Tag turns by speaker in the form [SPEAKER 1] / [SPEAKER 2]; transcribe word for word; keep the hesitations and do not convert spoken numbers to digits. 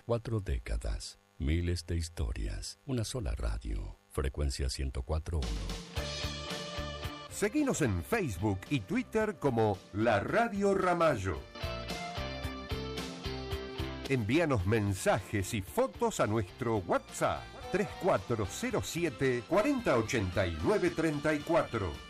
[SPEAKER 1] Cuatro décadas, miles de historias, una sola radio. Frecuencia ciento cuatro punto uno.
[SPEAKER 2] Seguinos en Facebook y Twitter como La Radio Ramallo. Envíanos mensajes y fotos a nuestro WhatsApp tres cuatro cero siete, cuarenta ochenta y nueve treinta y cuatro.